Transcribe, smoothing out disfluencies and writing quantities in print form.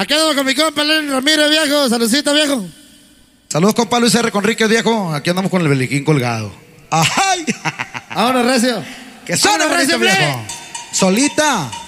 Acá andamos con mi compa Lenny Ramírez, viejo. Saludcita, viejo. Saludos, compa Luis R. Conríquez, viejo. Aquí andamos con el beliquín colgado. ¡Ay! Vámonos, recio. ¡Que suena, Vámonos, recio, recio, viejo! Solita.